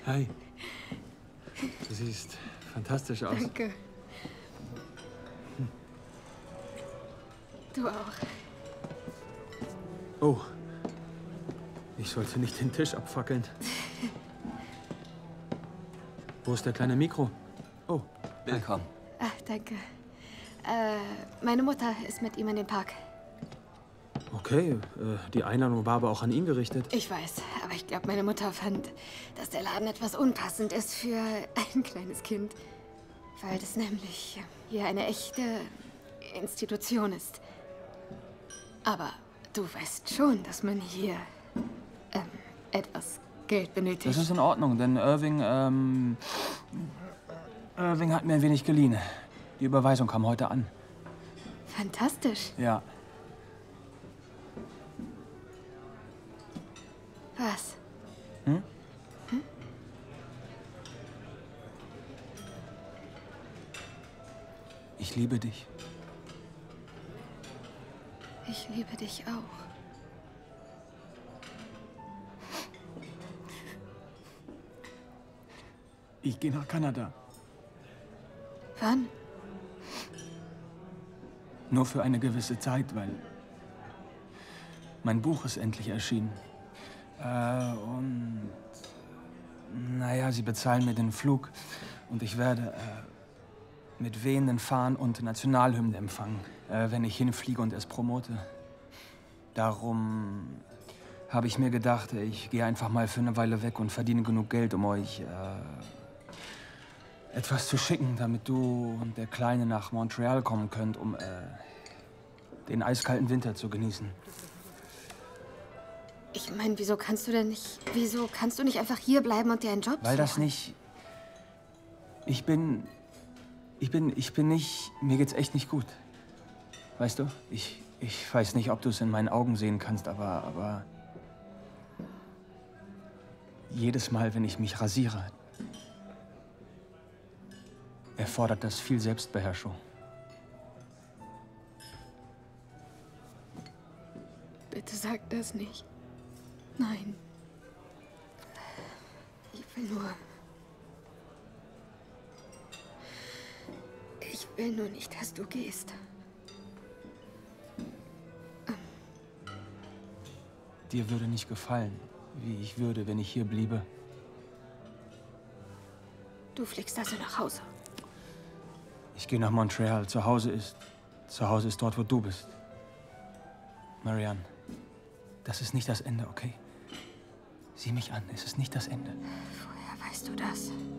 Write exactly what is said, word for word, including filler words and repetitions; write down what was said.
Hi. Du siehst fantastisch aus. Danke. Hm. Du auch. Oh. Ich sollte nicht den Tisch abfackeln. Wo ist der kleine Mikro? Oh, willkommen. Ach, danke. Äh, meine Mutter ist mit ihm in den Park. Okay, äh, die Einladung war aber auch an ihn gerichtet. Ich weiß, aber ich glaube, meine Mutter fand, dass der Laden etwas unpassend ist für ein kleines Kind. Weil das nämlich hier eine echte Institution ist. Aber du weißt schon, dass man hier ähm, etwas Geld benötigt. Das ist in Ordnung, denn Irving, ähm... Irving hat mir ein wenig geliehen. Die Überweisung kam heute an. Fantastisch. Ja. Was? Hm? Hm? Ich liebe dich. Ich liebe dich auch. Ich gehe nach Kanada. Wann? Nur für eine gewisse Zeit, weil mein Buch ist endlich erschienen. Äh, und naja, sie bezahlen mir den Flug und ich werde äh, mit wehenden Fahnen und Nationalhymne empfangen, äh, wenn ich hinfliege und es promote. Darum habe ich mir gedacht, ich gehe einfach mal für eine Weile weg und verdiene genug Geld, um euch äh, etwas zu schicken, damit du und der Kleine nach Montreal kommen könnt, um äh, den eiskalten Winter zu genießen. Ich meine, wieso kannst du denn nicht... Wieso kannst du nicht einfach hier bleiben und dir einen Job Weil das suchen? nicht... Ich bin... Ich bin... Ich bin nicht... Mir geht's echt nicht gut. Weißt du? Ich... Ich weiß nicht, ob du es in meinen Augen sehen kannst, aber... aber jedes Mal, wenn ich mich rasiere, erfordert das viel Selbstbeherrschung. Bitte sag das nicht. Nein. Ich will nur... Ich will nur nicht, dass du gehst. Dir würde nicht gefallen, wie ich würde, wenn ich hier bliebe. Du fliegst also nach Hause. Ich gehe nach Montreal. Zu Hause ist... Zu Hause ist dort, wo du bist. Marianne, das ist nicht das Ende, okay? Sieh mich an, es ist nicht das Ende. Woher weißt du das?